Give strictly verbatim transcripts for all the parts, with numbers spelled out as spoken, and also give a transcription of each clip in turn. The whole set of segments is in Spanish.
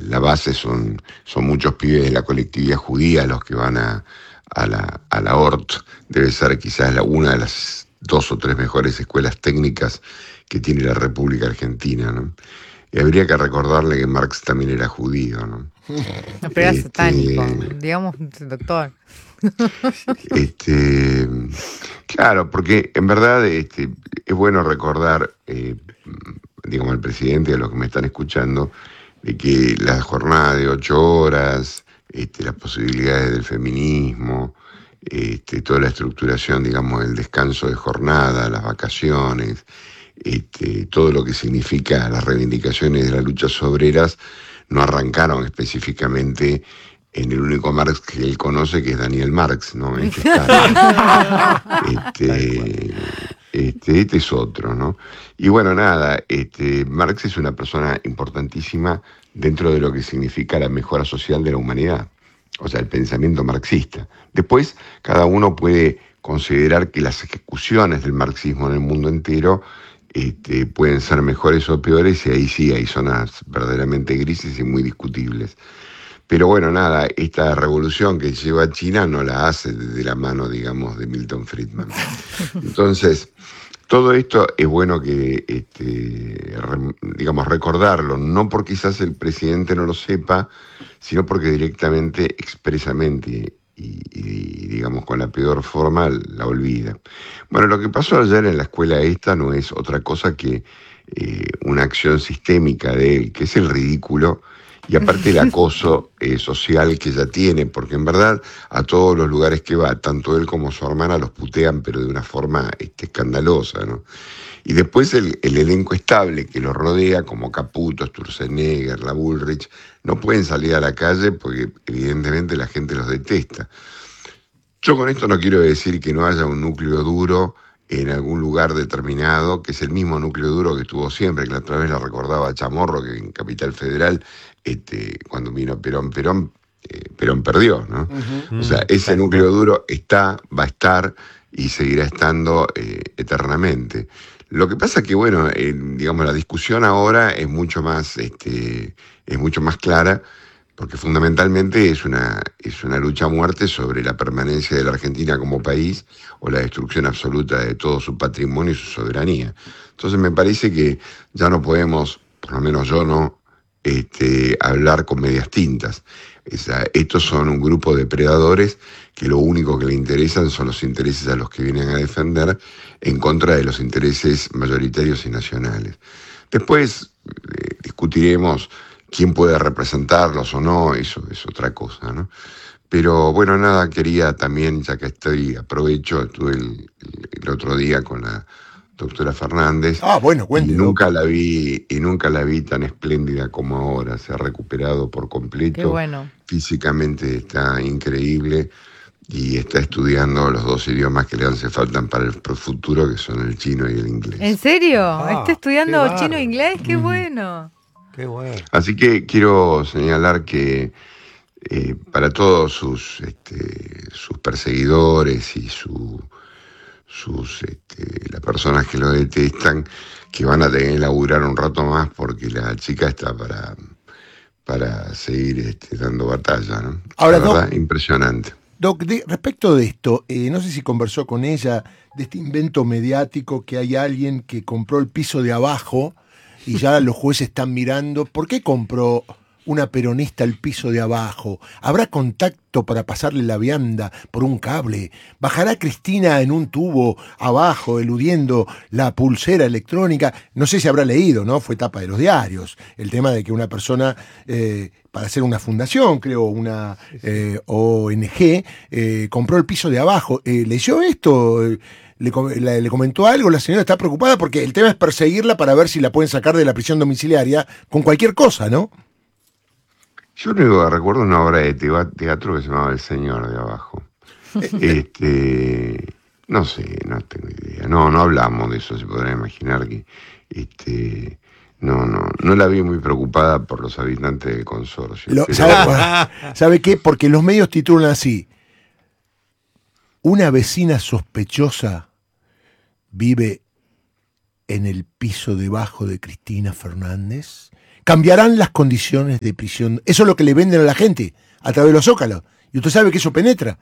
la base son, son muchos pibes de la colectividad judía los que van a, a la, a la O R T. Debe ser quizás la, una de las dos o tres mejores escuelas técnicas que tiene la República Argentina, ¿no? Y habría que recordarle que Marx también era judío, ¿no? No, pero era este, satánico, digamos, doctor. Este, claro, porque en verdad este, es bueno recordar, eh, digamos, al presidente y a los que me están escuchando, de que la jornada de ocho horas, este, las posibilidades del feminismo, este, toda la estructuración, digamos, del descanso de jornada, las vacaciones, este, todo lo que significa las reivindicaciones de las luchas obreras, no arrancaron específicamente en el único Marx que él conoce, que es Daniel Marx, ¿no? Este, este, este, este es otro, ¿no? Y bueno, nada, este, Marx es una persona importantísima dentro de lo que significa la mejora social de la humanidad, o sea, el pensamiento marxista. Después, cada uno puede considerar que las ejecuciones del marxismo en el mundo entero este, pueden ser mejores o peores, y ahí sí hay zonas verdaderamente grises y muy discutibles. Pero bueno, nada, esta revolución que lleva China no la hace de la mano, digamos, de Milton Friedman. Entonces, todo esto es bueno que, este, re, digamos, recordarlo, no porque quizás el presidente no lo sepa, sino porque directamente, expresamente y, y digamos, con la peor forma, la olvida. Bueno, lo que pasó ayer en la escuela esta no es otra cosa que eh, una acción sistémica de él, que es el ridículo. Y aparte el acoso eh, social que ella tiene, porque en verdad a todos los lugares que va, tanto él como su hermana los putean, pero de una forma este, escandalosa, ¿no? Y después el, el elenco estable que lo rodea, como Caputo, Sturzenegger, la Bullrich, no pueden salir a la calle porque evidentemente la gente los detesta. Yo con esto no quiero decir que no haya un núcleo duro en algún lugar determinado, que es el mismo núcleo duro que estuvo siempre, que la otra vez la recordaba Chamorro, que en Capital Federal, este, cuando vino Perón, Perón, eh, Perón perdió, ¿no? Uh-huh. O sea, ese núcleo duro está, va a estar y seguirá estando eh, eternamente. Lo que pasa es que, bueno, eh, digamos, la discusión ahora es mucho más, este, es mucho más clara, porque fundamentalmente es una, es una lucha a muerte sobre la permanencia de la Argentina como país o la destrucción absoluta de todo su patrimonio y su soberanía. Entonces me parece que ya no podemos, por lo menos yo no, este, hablar con medias tintas. O sea, estos son un grupo de depredadores que lo único que le interesan son los intereses a los que vienen a defender en contra de los intereses mayoritarios y nacionales. Después eh, discutiremos quién puede representarlos o no, eso es otra cosa, ¿no? Pero bueno, nada, quería también, ya que estoy, aprovecho, estuve el, el, el otro día con la doctora Fernández. Ah, bueno, cuente. Y nunca la vi, y nunca la vi tan espléndida como ahora, se ha recuperado por completo. Qué bueno. Físicamente está increíble y está estudiando los dos idiomas que le hace falta para el futuro, que son el chino y el inglés. ¿En serio? Ah, ¿Está estudiando chino e inglés? ¡Qué mm. bueno! Qué bueno. Así que quiero señalar que eh, para todos sus, este, sus perseguidores y su, sus este, las personas que lo detestan, que van a tener que laburar un rato más porque la chica está para, para seguir este, dando batalla, ¿no? Ahora, la verdad, Doc, impresionante. Doc, de, respecto de esto, eh, no sé si conversó con ella de este invento mediático que hay alguien que compró el piso de abajo y ya los jueces están mirando. ¿Por qué compró una peronista el piso de abajo? ¿Habrá contacto para pasarle la vianda por un cable? ¿Bajará Cristina en un tubo abajo, eludiendo la pulsera electrónica? No sé si habrá leído, ¿no? Fue tapa de los diarios. El tema de que una persona, eh, para hacer una fundación, creo, una eh, O N G, eh, compró el piso de abajo. Eh, ¿Leyó esto? Le, le, le comentó algo, la señora está preocupada porque el tema es perseguirla para ver si la pueden sacar de la prisión domiciliaria con cualquier cosa, ¿no? Yo no recuerdo una obra de teatro que se llamaba El Señor de Abajo. este, no sé, no tengo idea. No, no hablamos de eso, se podrá imaginar que este, no, no, no la vi muy preocupada por los habitantes del consorcio. Lo, pero... ¿sabe, ¿Sabe qué? Porque los medios titulan así: una vecina sospechosa vive en el piso debajo de Cristina Fernández. cambiarán las condiciones de prisión. Eso es lo que le venden a la gente a través de los zócalos. Y usted sabe que eso penetra.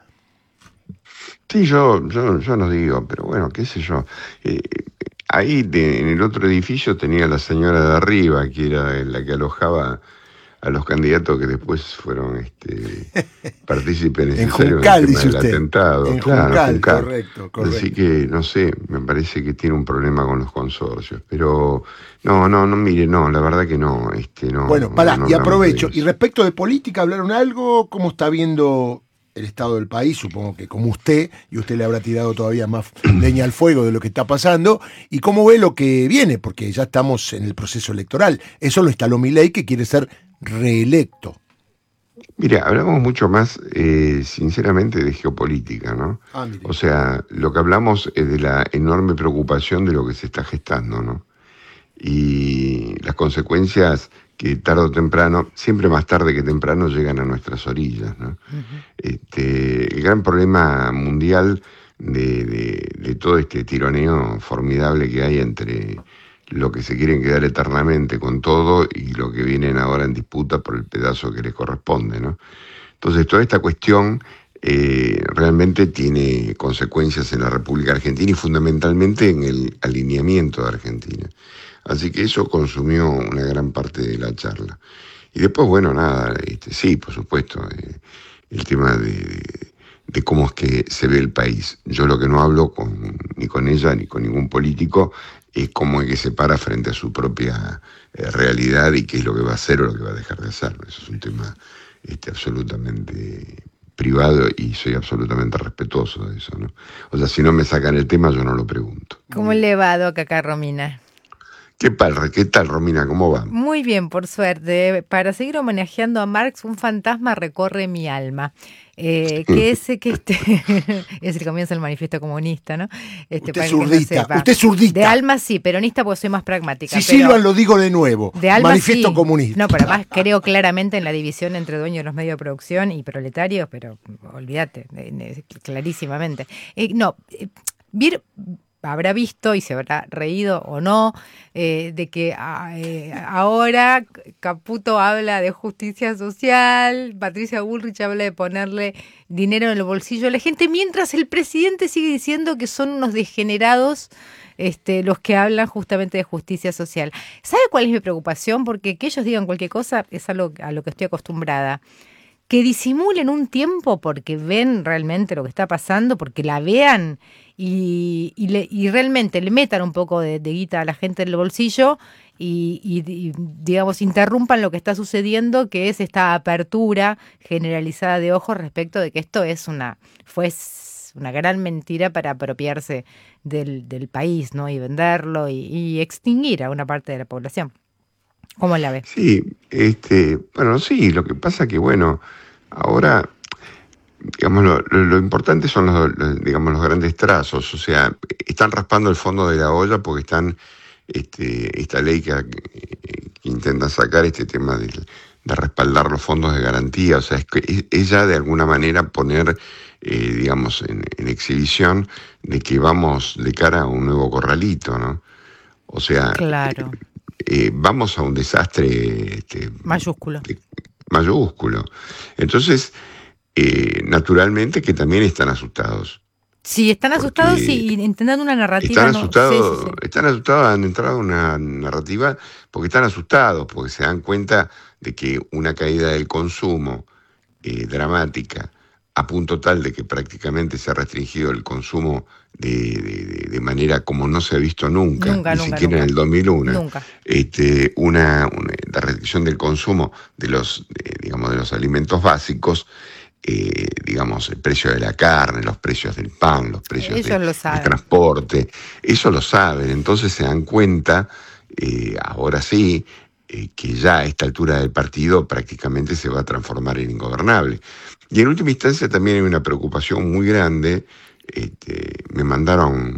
Sí, yo, yo, yo no digo, pero bueno, qué sé yo. Eh, ahí de, en el otro edificio tenía la señora de arriba, que era la que alojaba a los candidatos que después fueron este, partícipes necesarios en Juncal, del tema dice del usted. atentado. En claro, Juncal, Juncal. correcto, correcto. Así que, no sé, me parece que tiene un problema con los consorcios. Pero, no, no, no, mire, no, la verdad que no. Este, no bueno, pará, no, no y aprovecho. de Y respecto de política, ¿hablaron algo? ¿Cómo está viendo el estado del país? Supongo que como usted, y usted le habrá tirado todavía más leña al fuego de lo que está pasando. ¿Y cómo ve lo que viene? Porque ya estamos en el proceso electoral. Eso lo instaló Milei, que quiere ser reelecto. Mira, hablamos mucho más, eh, sinceramente, de geopolítica, ¿no? Ah, mire. O sea, lo que hablamos es de la enorme preocupación de lo que se está gestando, ¿no? Y las consecuencias que tarde o temprano, siempre más tarde que temprano, llegan a nuestras orillas, ¿no? Uh-huh. Este, el gran problema mundial de, de, de todo este tironeo formidable que hay entre lo que se quieren quedar eternamente con todo y lo que vienen ahora en disputa por el pedazo que les corresponde, ¿no? Entonces, toda esta cuestión eh, realmente tiene consecuencias en la República Argentina y fundamentalmente en el alineamiento de Argentina. Así que eso consumió una gran parte de la charla. Y después, bueno, nada, este, sí, por supuesto, eh, el tema de, de, de cómo es que se ve el país. Yo lo que no hablo con, ni con ella ni con ningún político es cómo es que se para frente a su propia eh, realidad y qué es lo que va a hacer o lo que va a dejar de hacer. Eso es un tema este, absolutamente privado y soy absolutamente respetuoso de eso, ¿no? O sea, si no me sacan el tema, yo no lo pregunto. ¿Cómo le va, Doc, acá, Romina? ¿Qué tal, ¿Qué tal, Romina? ¿Cómo va? Muy bien, por suerte. Para seguir homenajeando a Marx, un fantasma recorre mi alma. Eh, que ese que este es el comienzo del manifiesto comunista, ¿no? Este, usted es zurdita, no usted es zurdita. De alma sí, peronista porque soy más pragmática. Si Silvan lo digo de nuevo, de alma manifiesto sí. comunista. No, pero además creo claramente en la división entre dueños de los medios de producción y proletarios, pero olvídate, clarísimamente. Eh, no, eh, vir, habrá visto y se habrá reído o no eh, de que eh, ahora Caputo habla de justicia social, Patricia Bullrich habla de ponerle dinero en el bolsillo a la gente, mientras el presidente sigue diciendo que son unos degenerados este, los que hablan justamente de justicia social. ¿Sabe cuál es mi preocupación? Porque que ellos digan cualquier cosa es algo a lo que estoy acostumbrada. Que disimulen un tiempo porque ven realmente lo que está pasando, porque la vean y, y, le, y realmente le metan un poco de, de guita a la gente en el bolsillo y, y, y, digamos, interrumpan lo que está sucediendo, que es esta apertura generalizada de ojos respecto de que esto es una fue una gran mentira para apropiarse del, del país, ¿no? Y venderlo y, y extinguir a una parte de la población. ¿Cómo la ves? Sí, este, bueno, sí, lo que pasa que, bueno, ahora, digamos, lo, lo, lo importante son los, los, digamos, los grandes trazos, o sea, están raspando el fondo de la olla porque están, este, esta ley que, que intenta sacar este tema de, de respaldar los fondos de garantía, o sea, es que ella de alguna manera poner, eh, digamos, en, en exhibición de que vamos de cara a un nuevo corralito, ¿no? O sea, claro. Eh, Eh, vamos a un desastre este, mayúsculo. De, mayúsculo. Entonces, eh, naturalmente que también están asustados. Sí, están asustados y intentando una narrativa. Están no, asustados, sí, sí, sí. están asustados, han entrado a una narrativa porque están asustados, porque se dan cuenta de que una caída del consumo eh, dramática, a punto tal de que prácticamente se ha restringido el consumo de, de, de manera como no se ha visto nunca, nunca ni nunca, siquiera nunca. en el dos mil uno. Nunca. Este, una, una la restricción del consumo de los, de, digamos, de los alimentos básicos, eh, digamos, el precio de la carne, los precios del pan, los precios de, del transporte, eso lo saben, entonces se dan cuenta, eh, ahora sí, eh, que ya a esta altura del partido prácticamente se va a transformar en ingobernable. Y en última instancia también hay una preocupación muy grande. Este, me mandaron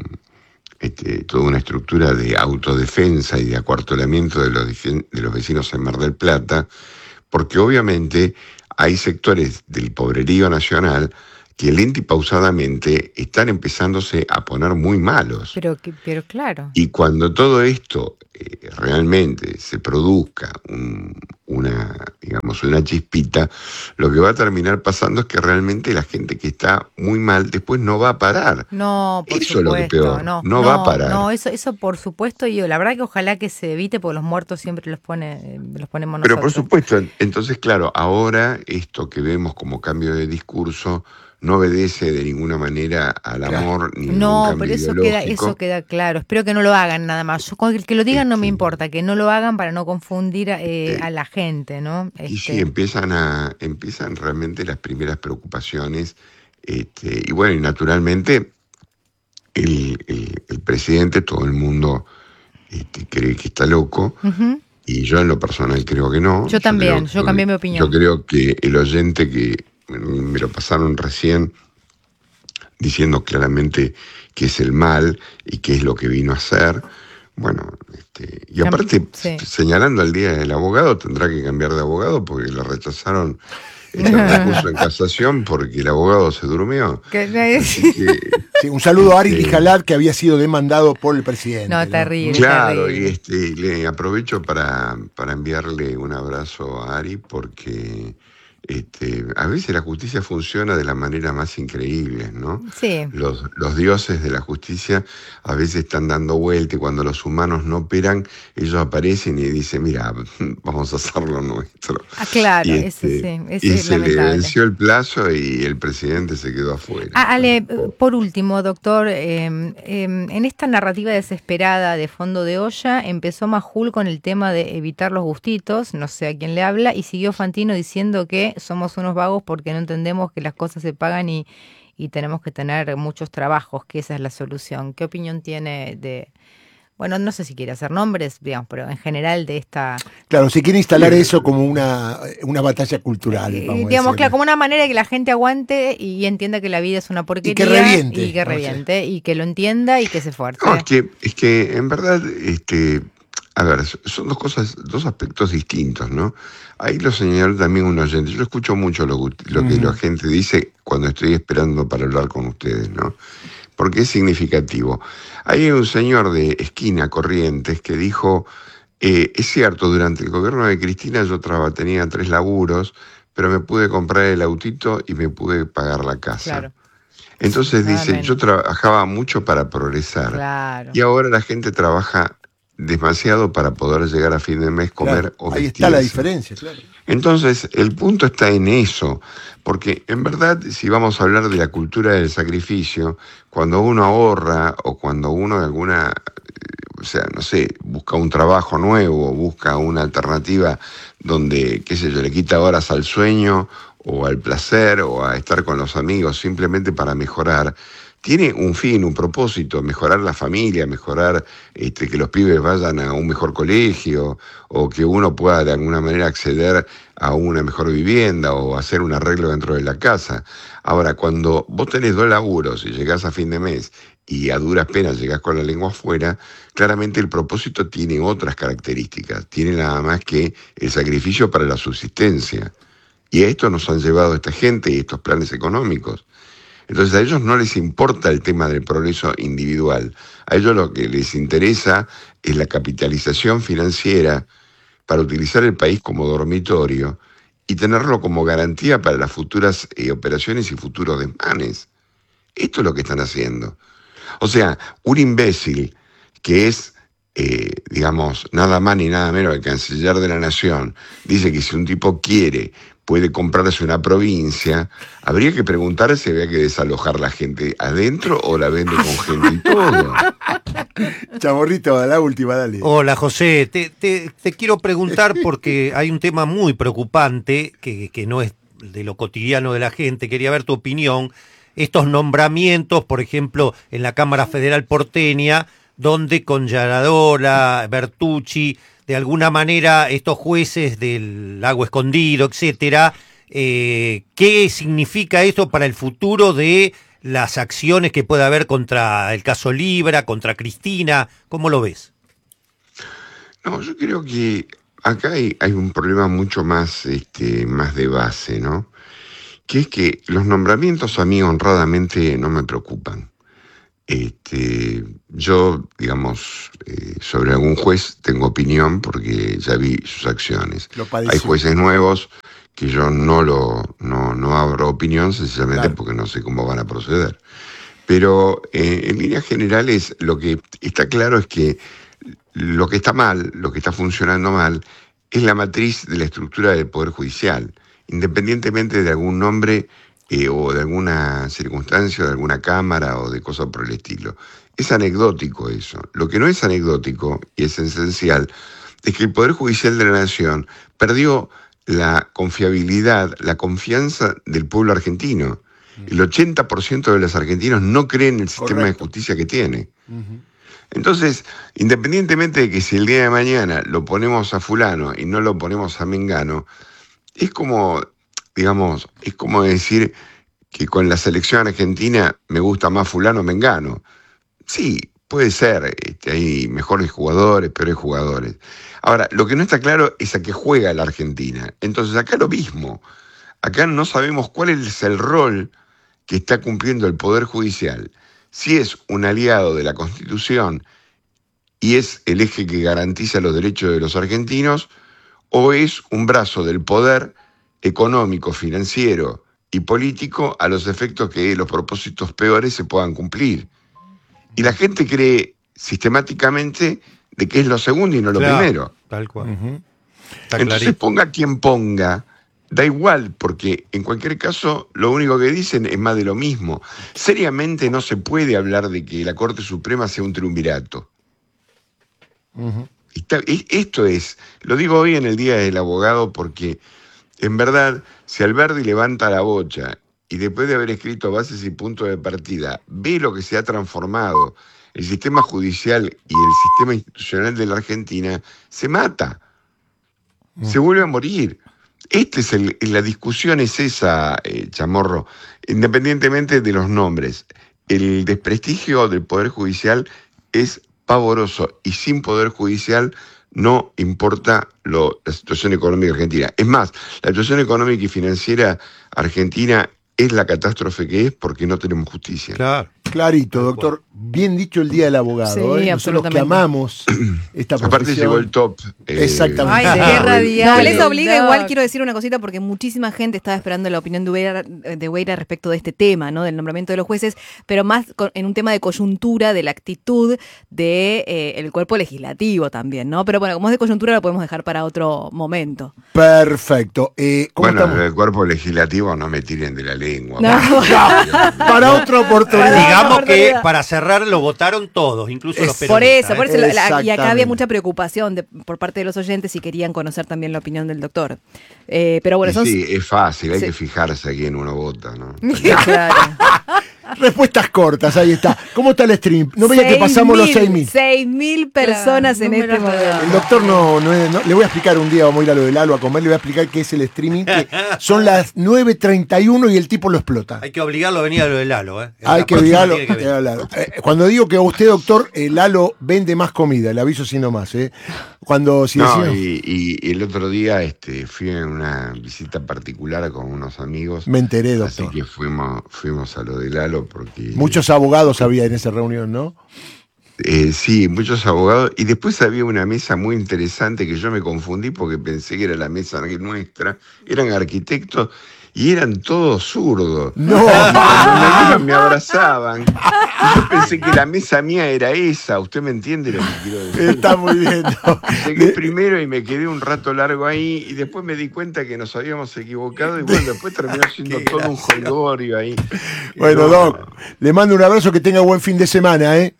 este, toda una estructura de autodefensa y de acuartelamiento de los, de los vecinos en Mar del Plata, porque obviamente hay sectores del pobrerío nacional que lenta y pausadamente están empezándose a poner muy malos. Pero, pero claro. Y cuando todo esto eh, realmente se produzca un, una, digamos, una chispita, lo que va a terminar pasando es que realmente la gente que está muy mal después no va a parar. No, por Eso es lo que supuesto, peor, no, no, va a parar. No, eso, eso por supuesto, y yo, la verdad que ojalá que se evite, porque los muertos siempre los pone, los ponemos Pero nosotros. por supuesto, entonces claro, ahora esto que vemos como cambio de discurso no obedece de ninguna manera al Claro. amor ni a un No, cambio pero eso ideológico. queda, eso queda claro. Espero que no lo hagan nada más. Yo con el que lo digan no me Este, importa, que no lo hagan para no confundir a, eh, eh, a la gente, ¿no? Y Este, sí, empiezan a empiezan realmente las primeras preocupaciones. Este, y bueno, y naturalmente el, el, el presidente, todo el mundo este, cree que está loco, ujú. y yo en lo personal creo que no. Yo también, creo yo que- cambié mi opinión. Yo creo que el oyente que me lo pasaron recién diciendo claramente que es el mal y qué es lo que vino a hacer. Bueno, este, y Cam- aparte, sí. señalando al día del abogado, tendrá que cambiar de abogado porque le rechazaron este recurso en casación porque el abogado se durmió. Que- Así que, Sí, un saludo a Ari Este- Lijalad, que había sido demandado por el presidente. No, terrible. claro, terrible. y este, le aprovecho para, para enviarle un abrazo a Ari porque este, a veces la justicia funciona de la manera más increíble, ¿no? Sí. Los, los dioses de la justicia a veces están dando vuelta y cuando los humanos no operan, ellos aparecen y dicen, mira, vamos a hacer lo nuestro. Ah, claro, y eso este, sí, eso y es se le lamentable. venció el plazo y el presidente se quedó afuera. Ah, Ale, por último, doctor, eh, eh, en esta narrativa desesperada de fondo de olla empezó Majul con el tema de evitar los gustitos, no sé a quién le habla, y siguió Fantino diciendo que somos unos vagos porque no entendemos que las cosas se pagan y, y tenemos que tener muchos trabajos, que esa es la solución. ¿Qué opinión tiene de, bueno, no sé si quiere hacer nombres, digamos, pero en general de esta... Claro, se quiere instalar eso como una, una batalla cultural. Eh, Vamos a digamos, decirle. claro, como una manera de que la gente aguante y entienda que la vida es una porquería. Y que reviente, Y que o sea. reviente, y que lo entienda y que se esfuerce. No, es que, es que en verdad, este, a ver, son dos cosas, dos aspectos distintos, ¿no? Ahí lo señaló también un oyente. Yo escucho mucho lo, lo que Mm. la gente dice cuando estoy esperando para hablar con ustedes, ¿no? Porque es significativo. Hay un señor de esquina, Corrientes, que dijo, eh, es cierto, durante el gobierno de Cristina yo traba, tenía tres laburos, pero me pude comprar el autito y me pude pagar la casa. Claro, Entonces dice, claramente. yo trabajaba mucho para progresar. claro. Y ahora la gente trabaja demasiado para poder llegar a fin de mes, comer Claro, o ahí está la vestirse. diferencia, claro. Entonces, el punto está en eso, porque en verdad, si vamos a hablar de la cultura del sacrificio, cuando uno ahorra o cuando uno de alguna, o sea, no sé, busca un trabajo nuevo, busca una alternativa donde, qué sé yo, le quita horas al sueño o al placer o a estar con los amigos simplemente para mejorar, tiene un fin, un propósito, mejorar la familia, mejorar este, que los pibes vayan a un mejor colegio o que uno pueda de alguna manera acceder a una mejor vivienda o hacer un arreglo dentro de la casa. Ahora, cuando vos tenés dos laburos y llegás a fin de mes y a duras penas llegás con la lengua afuera, claramente el propósito tiene otras características, tiene nada más que el sacrificio para la subsistencia. Y a esto nos han llevado esta gente y estos planes económicos. Entonces a ellos no les importa el tema del progreso individual. A ellos lo que les interesa es la capitalización financiera para utilizar el país como dormitorio y tenerlo como garantía para las futuras eh, operaciones y futuros desmanes. Esto es lo que están haciendo. O sea, un imbécil que es, eh, digamos, nada más ni nada menos el canciller de la nación, dice que si un tipo quiere puede comprarse una provincia, habría que preguntar si había que desalojar la gente adentro o la vende con gente y todo. Chamorrito, a la última, dale. Hola José, te, te, te quiero preguntar porque hay un tema muy preocupante que, que no es de lo cotidiano de la gente, quería ver tu opinión, estos nombramientos, por ejemplo, en la Cámara Federal porteña, donde con Yaradora, Bertucci, de alguna manera estos jueces del Lago Escondido, etcétera, eh, ¿qué significa esto para el futuro de las acciones que puede haber contra el caso Libra, contra Cristina? ¿Cómo lo ves? No, yo creo que acá hay, hay un problema mucho más, este, más de base, ¿no? Que es que los nombramientos a mí honradamente no me preocupan. Este, yo, digamos, eh, sobre algún juez tengo opinión porque ya vi sus acciones. Hay jueces nuevos que yo no lo no, no abro opinión sencillamente claro. porque no sé cómo van a proceder. Pero eh, en líneas generales lo que está claro es que lo que está mal, lo que está funcionando mal, es la matriz de la estructura del Poder Judicial, independientemente de algún nombre eh, o de alguna circunstancia, o de alguna cámara o de cosas por el estilo. Es anecdótico eso. Lo que no es anecdótico, y es esencial, es que el Poder Judicial de la Nación perdió la confiabilidad, la confianza del pueblo argentino. El ochenta por ciento de los argentinos no creen en el sistema Correcto. de justicia que tiene. Uh-huh. Entonces, independientemente de que si el día de mañana lo ponemos a fulano y no lo ponemos a mengano, es como, digamos, es como decir que con la selección argentina me gusta más fulano o mengano. Sí, puede ser, este, hay mejores jugadores, peores jugadores. Ahora, lo que no está claro es a qué juega la Argentina. Entonces, acá lo mismo. Acá no sabemos cuál es el rol que está cumpliendo el Poder Judicial. Si es un aliado de la Constitución y es el eje que garantiza los derechos de los argentinos, o es un brazo del poder económico, financiero y político a los efectos que los propósitos peores se puedan cumplir. Y la gente cree sistemáticamente de que es lo segundo y no lo claro, primero. Tal cual. Uh-huh. Entonces clarito. Ponga quien ponga, da igual, porque en cualquier caso lo único que dicen es más de lo mismo. Seriamente no se puede hablar de que la Corte Suprema sea un triunvirato. Uh-huh. Está, esto es, lo digo hoy en el Día del Abogado porque en verdad si Alberdi levanta la bocha y después de haber escrito bases y puntos de partida ve lo que se ha transformado el sistema judicial y el sistema institucional de la Argentina, se mata, uh-huh. se vuelve a morir. Este es el, la discusión es esa, eh, Chamorro, independientemente de los nombres. El desprestigio del Poder Judicial es pavoroso y sin Poder Judicial no importa lo, la situación económica argentina. Es más, la situación económica y financiera argentina es la catástrofe que es porque no tenemos justicia. Claro. Clarito, doctor. Bien dicho el Día del Abogado. Sí, ¿eh? Nosotros que amamos esta profesión. Aparte llegó el top. Eh, Exactamente. Ay, qué radial. No les obliga, igual quiero decir una cosita porque muchísima gente estaba esperando la opinión de Hueira, de Hueira respecto de este tema, ¿no? Del nombramiento de los jueces, pero más con, en un tema de coyuntura, de la actitud de eh, el cuerpo legislativo también, ¿no? Pero bueno, como es de coyuntura lo podemos dejar para otro momento. Perfecto. Eh, ¿cómo bueno, estamos? El cuerpo legislativo no me tiren de la lengua. No. No, para otra oportunidad. Digamos que para cerrar lo votaron todos, incluso es, los peronistas. Por eso, por ¿eh? eso la, y acá había mucha preocupación de, por parte de los oyentes y querían conocer también la opinión del doctor. Eh, pero bueno, son... Sí, es fácil, hay sí. que fijarse a quién uno vota, ¿no? Claro. Respuestas cortas, ahí está. ¿Cómo está el stream? No veía que pasamos los seis mil. seis mil personas claro, en este momento. El doctor no, no, no, le voy a explicar un día, vamos a ir a lo del Lalo a comer, le voy a explicar qué es el streaming, que son las nueve treinta y uno y el tipo lo explota. Hay que obligarlo a venir a lo del Lalo, ¿eh? Hay que obligarlo que a Lalo. Eh, cuando digo que usted, doctor, el Lalo vende más comida, le aviso si no más, ¿eh? Cuando si No, decía, y, y el otro día este, fui en una visita particular con unos amigos. Me enteré, doctor. Así que fuimos, fuimos a lo del Lalo porque... Muchos abogados había en esa reunión, ¿no? Eh, sí, muchos abogados. Y después había una mesa muy interesante que yo me confundí porque pensé que era la mesa nuestra. Eran arquitectos y eran todos zurdos. No. Cuando me, me abrazaban. Y yo pensé que la mesa mía era esa. ¿Usted me entiende lo que quiero decir? Está muy bien. ¿No? Llegué primero y me quedé un rato largo ahí y después me di cuenta que nos habíamos equivocado y bueno, después terminó siendo todo un jolgorio ahí. Bueno, no, Doc, le mando un abrazo, que tenga buen fin de semana, ¿eh?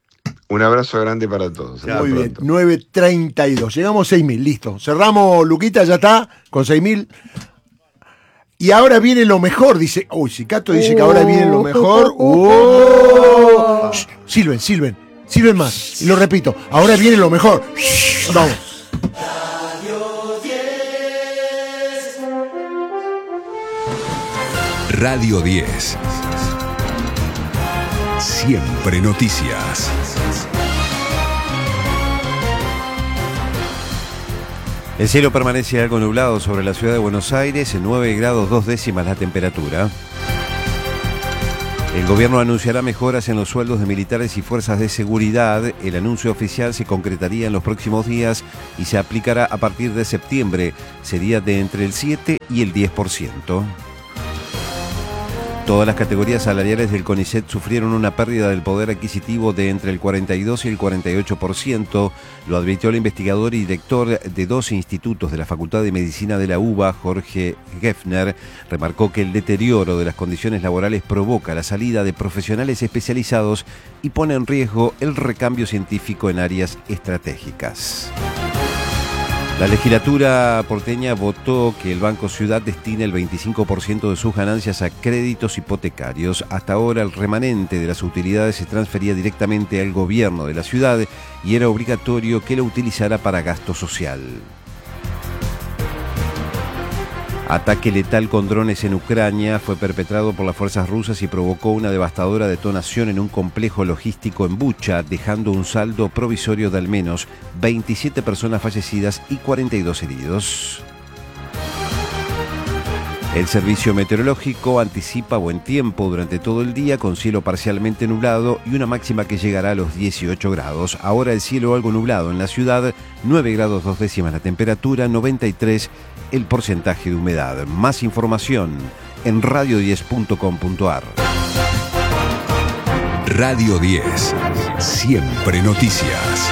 Un abrazo grande para todos. Muy pronto. Bien, nueve treinta y dos. Llegamos a seis mil, listo. Cerramos, Luquita, ya está, con seis mil. Y ahora viene lo mejor, dice. Uy, Cicato dice oh, que ahora viene lo mejor. Oh, oh. Shh, silben, silben, silben más. Y lo repito, ahora viene lo mejor. Shh, vamos. Radio diez. Siempre noticias. El cielo permanece algo nublado sobre la ciudad de Buenos Aires, en nueve grados dos décimas la temperatura. El gobierno anunciará mejoras en los sueldos de militares y fuerzas de seguridad. El anuncio oficial se concretaría en los próximos días y se aplicará a partir de septiembre. Sería de entre el siete y el diez por ciento. Todas las categorías salariales del CONICET sufrieron una pérdida del poder adquisitivo de entre el cuarenta y dos y el cuarenta y ocho por ciento, lo advirtió el investigador y director de dos institutos de la Facultad de Medicina de la UBA, Jorge Geffner. Remarcó que el deterioro de las condiciones laborales provoca la salida de profesionales especializados y pone en riesgo el recambio científico en áreas estratégicas. La legislatura porteña votó que el Banco Ciudad destine el veinticinco por ciento de sus ganancias a créditos hipotecarios. Hasta ahora el remanente de las utilidades se transfería directamente al gobierno de la ciudad y era obligatorio que lo utilizara para gasto social. Ataque letal con drones en Ucrania fue perpetrado por las fuerzas rusas y provocó una devastadora detonación en un complejo logístico en Bucha, dejando un saldo provisorio de al menos veintisiete personas fallecidas y cuarenta y dos heridos. El servicio meteorológico anticipa buen tiempo durante todo el día con cielo parcialmente nublado y una máxima que llegará a los dieciocho grados. Ahora el cielo algo nublado en la ciudad, nueve grados dos décimas la temperatura, noventa y tres el porcentaje de humedad. Más información en radio diez punto com punto ar. Radio diez. Siempre noticias.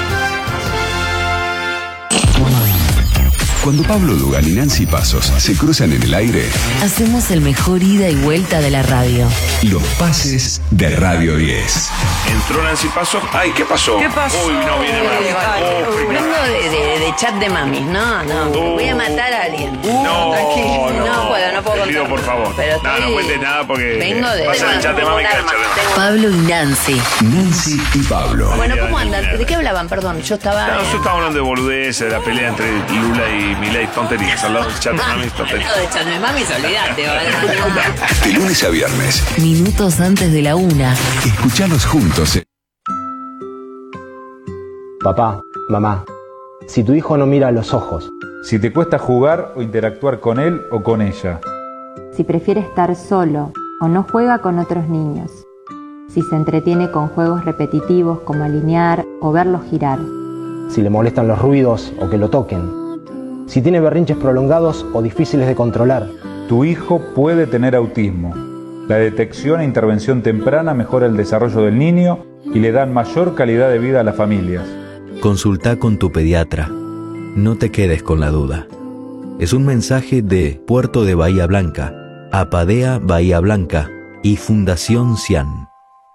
Cuando Pablo Dugan y Nancy Pasos se cruzan en el aire, hacemos el mejor ida y vuelta de la radio. Los pases de Radio diez. Entró Nancy Pasos. Ay, ¿qué pasó? ¿Qué pasó? Uy, no viene más. Oh, Vengo de, de, de chat de mamis. No, no. Uh, voy a matar a alguien. Uh, no, tranquilo. no, No puedo, no puedo Te pido, contar. por favor. Pero no, estoy... no cuentes nada porque Vengo de... pasa el chat de mami que el chat de mami. Pablo y Nancy. Nancy y Pablo. Bueno, ¿cómo andan? ¿De qué hablaban? Perdón, yo estaba... No, nosotros estábamos hablando de boludeces, de la pelea entre Lula y Milei, tonterías. Al lado del chat de mami, tonterías. Hablando de chat de mamis, olvídate. ¿Vale? De lunes a viernes. Minutos antes de la una. Escuchanos juntos. Papá, mamá, si tu hijo no mira a los ojos, si te cuesta jugar o interactuar con él o con ella, si prefiere estar solo o no juega con otros niños, si se entretiene con juegos repetitivos como alinear o verlos girar, si le molestan los ruidos o que lo toquen, si tiene berrinches prolongados o difíciles de controlar. Tu hijo puede tener autismo. La detección e intervención temprana mejora el desarrollo del niño y le dan mayor calidad de vida a las familias. Consulta con tu pediatra. No te quedes con la duda. Es un mensaje de Puerto de Bahía Blanca, Apadea Bahía Blanca y Fundación Cian.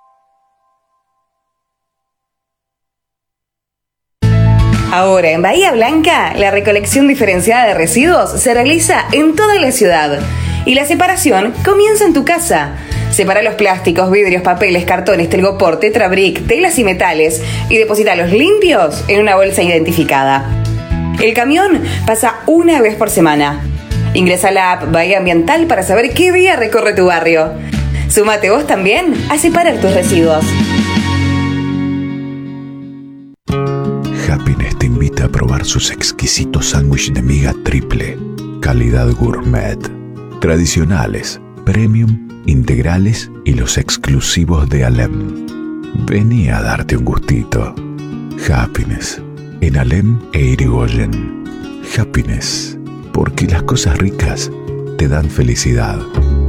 Ahora en Bahía Blanca, la recolección diferenciada de residuos se realiza en toda la ciudad y la separación comienza en tu casa. Separa los plásticos, vidrios, papeles, cartones, telgopor, tetrabric, telas y metales y deposítalos limpios en una bolsa identificada. El camión pasa una vez por semana. Ingresa a la app Bahía Ambiental para saber qué día recorre tu barrio. Súmate vos también a separar tus residuos. Happiness te invita a probar sus exquisitos sándwiches de miga triple, calidad gourmet, tradicionales, premium, integrales y los exclusivos de Alem. Vení a darte un gustito. Happiness, en Alem e Irigoyen. Happiness, porque las cosas ricas te dan felicidad.